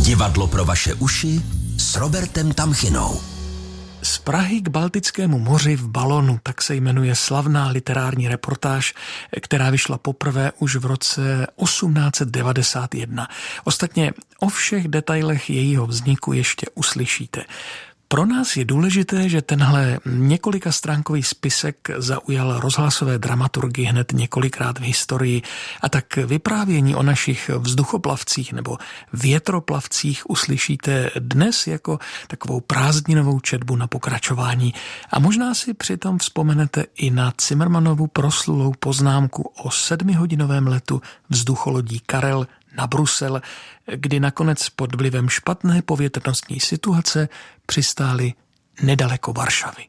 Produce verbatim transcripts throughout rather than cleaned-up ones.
Divadlo pro vaše uši s Robertem Tamchinou. Z Prahy k Baltickému moři v balonu, tak se jmenuje slavná literární reportáž, která vyšla poprvé už v roce osmnáct set devadesát jedna. Ostatně o všech detailech jejího vzniku ještě uslyšíte. Pro nás je důležité, že tenhle několika stránkový spisek zaujal rozhlasové dramaturgy hned několikrát v historii, a tak vyprávění o našich vzduchoplavcích nebo větroplavcích uslyšíte dnes jako takovou prázdninovou četbu na pokračování. A možná si přitom vzpomenete i na Cimrmanovu proslulou poznámku o sedmihodinovém letu vzducholodí Karel na Brusel, kdy nakonec pod vlivem špatné povětrnostní situace přistáli nedaleko Varšavy.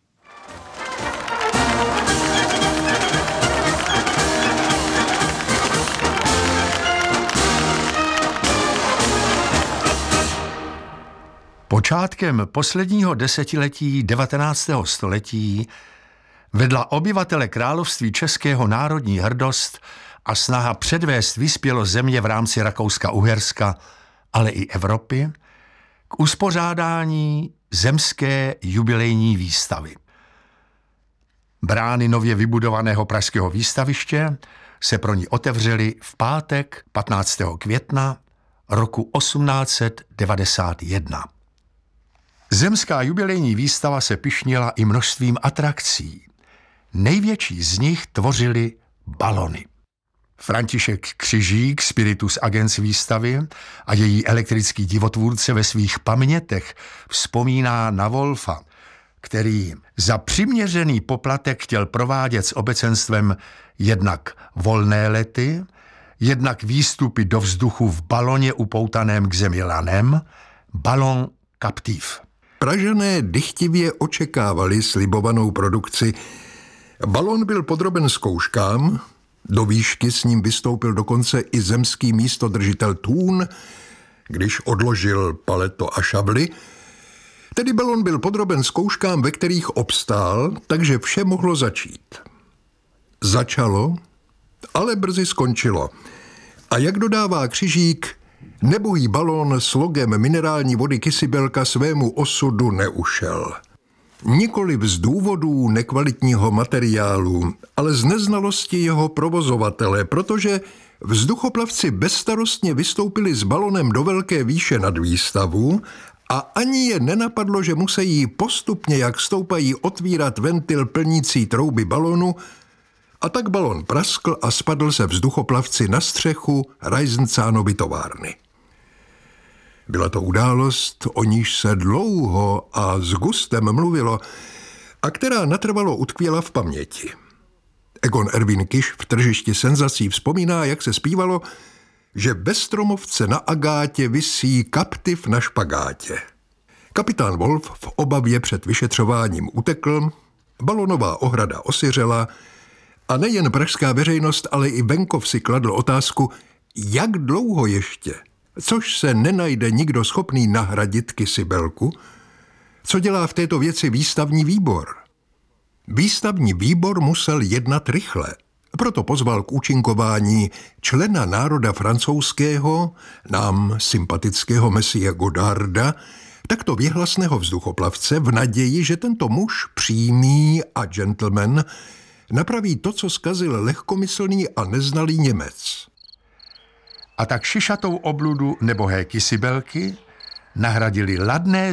Počátkem posledního desetiletí devatenáctého století vedla obyvatele království českého národní hrdost a snaha předvést vyspělost země v rámci Rakouska-Uherska, ale i Evropy, k uspořádání zemské jubilejní výstavy. Brány nově vybudovaného pražského výstaviště se pro ní otevřely v pátek patnáctého května roku osmnáct set devadesát jedna. Zemská jubilejní výstava se pyšnila i množstvím atrakcí. Největší z nich tvořily balony. František Křižík, spiritus agens výstavy a její elektrický divotvůrce ve svých pamětech vzpomíná na Wolfa, který za přiměřený poplatek chtěl provádět s obecenstvem jednak volné lety, jednak výstupy do vzduchu v baloně upoutaném k zemi lanem, balon captif. Pražané dychtivě očekávali slibovanou produkci. Balon byl podroben zkouškám, do výšky s ním vystoupil dokonce i zemský místodržitel Thun, když odložil paleto a šably. Tedy balon byl podroben zkouškám, ve kterých obstál, takže vše mohlo začít. Začalo, ale brzy skončilo. A jak dodává Křižík, nebohý balon s logem minerální vody Kysibelka svému osudu neušel. Nikoliv z důvodů nekvalitního materiálu, ale z neznalosti jeho provozovatele, protože vzduchoplavci bezstarostně vystoupili s balonem do velké výše nad výstavu a ani je nenapadlo, že musí postupně, jak stoupají, otvírat ventil plnící trouby balonu, a tak balon praskl a spadl se vzduchoplavci na střechu Reisenzánovy továrny. Byla to událost, o níž se dlouho a s gustem mluvilo a která natrvalo utkvěla v paměti. Egon Erwin Kisch v Tržišti senzací vzpomíná, jak se zpívalo, že ve stromovce na agátě visí kaptiv na špagátě. Kapitán Wolf v obavě před vyšetřováním utekl, balonová ohrada osiřela a nejen pražská veřejnost, ale i venkov si kladl otázku, jak dlouho ještě, což se nenajde nikdo schopný nahradit Kysibelku. Co dělá v této věci výstavní výbor? Výstavní výbor musel jednat rychle, proto pozval k účinkování člena národa francouzského, nám sympatického Messie Godarda, takto věhlasného vzduchoplavce v naději, že tento muž přímý a gentleman napraví to, co zkazil lehkomyslný a neznalý Němec. A tak šišatou obludu nebohé Kysibelky nahradili ladné